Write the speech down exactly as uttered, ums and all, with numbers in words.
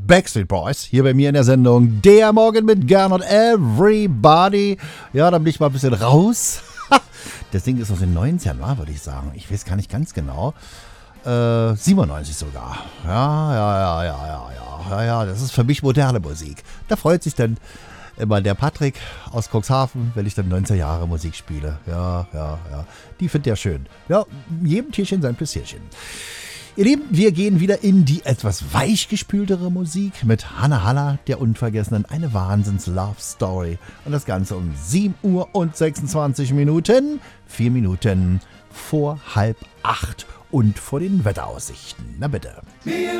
Backstreet Boys, hier bei mir in der Sendung Der Morgen mit Gern und Everybody. Ja, da bin ich mal ein bisschen raus. Das Ding ist aus den neunzigern, würde ich sagen. Ich weiß gar nicht ganz genau. Äh, siebenundneunzig sogar. Ja, ja, ja, ja, ja, ja, ja, ja, das ist für mich moderne Musik. Da freut sich dann immer der Patrick aus Cuxhaven, wenn ich dann neunziger Jahre Musik spiele. Ja, ja, ja. Die findet er schön. Ja, jedem Tierchen sein Pläsierchen. Ihr Lieben, wir gehen wieder in die etwas weichgespültere Musik mit Hanna Haller, der Unvergessenen, eine Wahnsinns-Love-Story. Und das Ganze um sieben Uhr und sechsundzwanzig Minuten, vier Minuten vor halb acht und vor den Wetteraussichten. Na bitte.